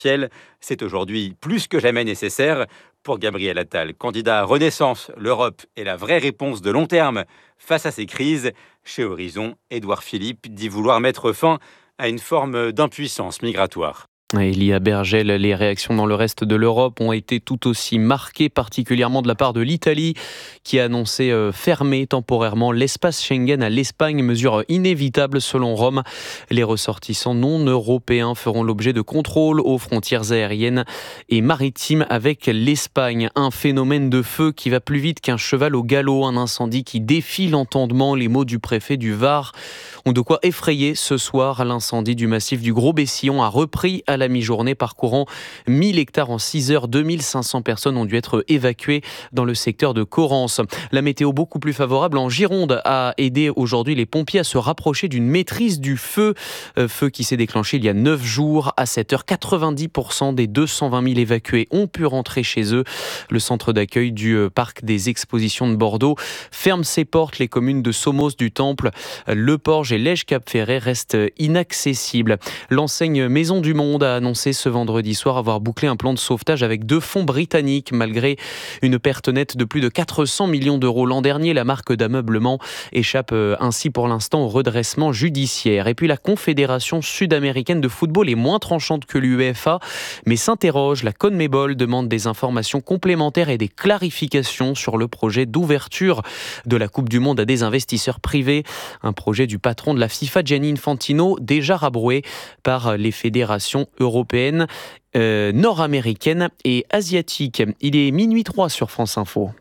C'est aujourd'hui plus que jamais nécessaire. Pour Gabriel Attal, candidat à Renaissance, l'Europe est la vraie réponse de long terme face à ces crises. Chez Horizon, Édouard Philippe dit vouloir mettre fin à une forme d'impuissance migratoire. Elia Bergel, les réactions dans le reste de l'Europe ont été tout aussi marquées, particulièrement de la part de l'Italie, qui a annoncé fermer temporairement l'espace Schengen à l'Espagne, mesure inévitable selon Rome. Les ressortissants non européens feront l'objet de contrôles aux frontières aériennes et maritimes avec l'Espagne. Un phénomène de feu qui va plus vite qu'un cheval au galop, un incendie qui défie l'entendement. Les mots du préfet du Var ont de quoi effrayer ce soir. L'incendie du massif du Gros-Bessillon a repris à la mi-journée, parcourant 1000 hectares en 6 heures. 2500 personnes ont dû être évacuées dans le secteur de Corrence. La météo beaucoup plus favorable en Gironde a aidé aujourd'hui les pompiers à se rapprocher d'une maîtrise du feu. Feu qui s'est déclenché il y a 9 jours. À 7 heures, 90% des 220 000 évacués ont pu rentrer chez eux. Le centre d'accueil du parc des expositions de Bordeaux ferme ses portes. Les communes de Somos, du Temple, Le Porge et Lège-Cap-Ferret restent inaccessibles. L'enseigne Maison du Monde a annoncé ce vendredi soir avoir bouclé un plan de sauvetage avec 2 fonds britanniques. Malgré une perte nette de plus de 400 millions d'euros l'an dernier, la marque d'ameublement échappe ainsi pour l'instant au redressement judiciaire. Et puis la Confédération sud-américaine de football est moins tranchante que l'UEFA, mais s'interroge. La CONMEBOL demande des informations complémentaires et des clarifications sur le projet d'ouverture de la Coupe du Monde à des investisseurs privés. Un projet du patron de la FIFA, Gianni Infantino, déjà rabroué par les fédérations européennes, nord-américaines et asiatiques. Il est minuit 3 sur France Info.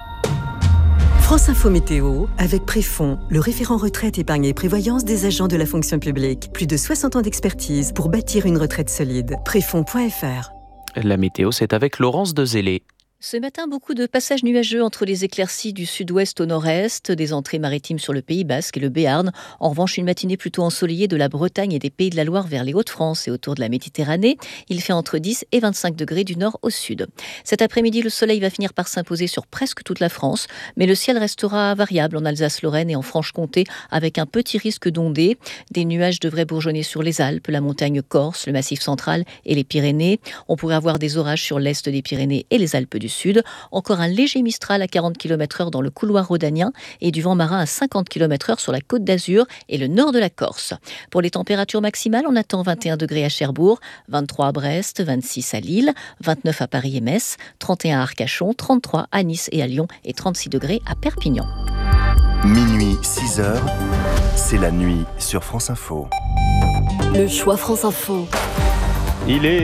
France Info Météo, avec Préfond, le référent retraite, épargne et prévoyance des agents de la fonction publique. Plus de 60 ans d'expertise pour bâtir une retraite solide. Préfond.fr. La météo, c'est avec Laurence Dezélé. Ce matin, beaucoup de passages nuageux entre les éclaircies du sud-ouest au nord-est, des entrées maritimes sur le Pays Basque et le Béarn. En revanche, une matinée plutôt ensoleillée de la Bretagne et des Pays de la Loire vers les Hauts-de-France et autour de la Méditerranée. Il fait entre 10 et 25 degrés du nord au sud. Cet après-midi, le soleil va finir par s'imposer sur presque toute la France, mais le ciel restera variable en Alsace-Lorraine et en Franche-Comté avec un petit risque d'ondées. Des nuages devraient bourgeonner sur les Alpes, la montagne corse, le massif central et les Pyrénées. On pourrait avoir des orages sur l'est des Pyrénées et les Alpes du Sud. Encore un léger mistral à 40 km/h dans le couloir rhodanien et du vent marin à 50 km/h sur la Côte d'Azur et le nord de la Corse. Pour les températures maximales, on attend 21 degrés à Cherbourg, 23 à Brest, 26 à Lille, 29 à Paris et Metz, 31 à Arcachon, 33 à Nice et à Lyon et 36 degrés à Perpignan. Minuit 6 heures, c'est la nuit sur France Info. Le choix France Info. Il est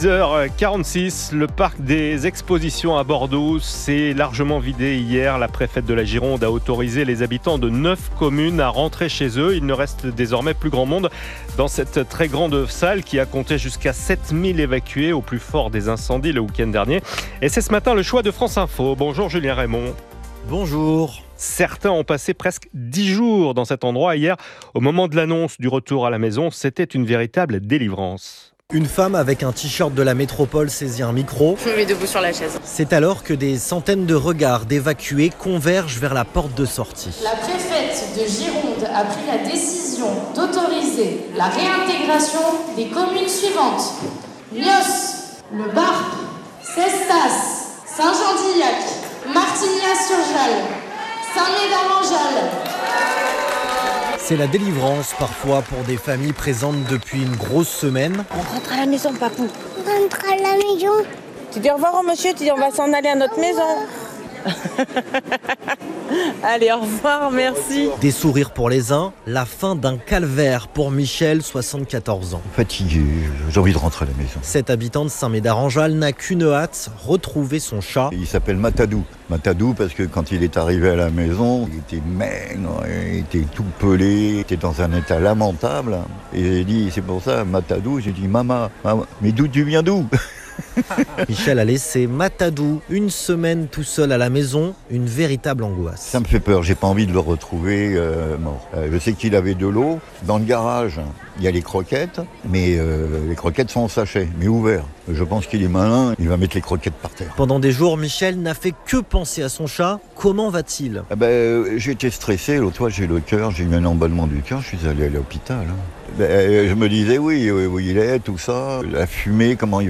6h46, le parc des expositions à Bordeaux s'est largement vidé hier. La préfète de la Gironde a autorisé les habitants de 9 communes à rentrer chez eux. Il ne reste désormais plus grand monde dans cette très grande salle qui a compté jusqu'à 7000 évacués au plus fort des incendies le week-end dernier. Et c'est ce matin le choix de France Info. Bonjour Julien Raymond. Bonjour. Certains ont passé presque 10 jours dans cet endroit. Hier, au moment de l'annonce du retour à la maison, c'était une véritable délivrance. Une femme avec un t-shirt de la métropole saisit un micro. Je me mets debout sur la chaise. C'est alors que des centaines de regards d'évacués convergent vers la porte de sortie. La préfète de Gironde a pris la décision d'autoriser la réintégration des communes suivantes. Nios, Le Barp, Cestas, Saint-Jean-d'Illac, Martignas-sur-Jalles, Saint-Médard-en-Jalles. C'est la délivrance parfois pour des familles présentes depuis une grosse semaine. On rentre à la maison, papou. On rentre à la maison. Tu dis au revoir au monsieur, tu dis on va s'en aller à notre maison. Allez, au revoir, merci. Des sourires pour les uns, la fin d'un calvaire pour Michel, 74 ans. Fatigué, j'ai envie de rentrer à la maison. Cet habitant de Saint-Médard-en-Jalles n'a qu'une hâte, retrouver son chat. Il s'appelle Matadou. Matadou parce que quand il est arrivé à la maison, il était maigre, il était tout pelé, il était dans un état lamentable. Et j'ai dit, c'est pour ça, Matadou, j'ai dit, maman, mais d'où tu viens d'où ? Michel a laissé Matadou une semaine tout seul à la maison, une véritable angoisse. Ça me fait peur, j'ai pas envie de le retrouver mort. Je sais qu'il avait de l'eau. Dans le garage, il y a les croquettes, mais les croquettes sont en sachet, mais ouverts. Je pense qu'il est malin, il va mettre les croquettes par terre. Pendant des jours, Michel n'a fait que penser à son chat. Comment va-t-il ? J'ai été stressé, l'autre fois j'ai le cœur, j'ai eu un emballement du cœur, je suis allé à l'hôpital. Je me disais oui, où il est, tout ça, la fumée, comment il